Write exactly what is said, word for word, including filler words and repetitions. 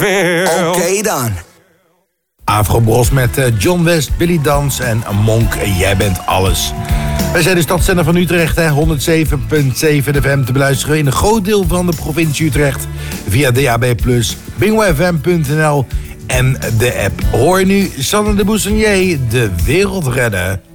Oké okay dan. Afrobros met uh, John West, Billy Dans en Monk. Jij bent alles. Wij zijn de stadszender van Utrecht, hè, honderd zeven komma zeven F M te beluisteren in een groot deel van de provincie Utrecht. Via D A B plus, bingo f m punt n l en de app. Hoor nu Sanne de Boussignier de wereld redden.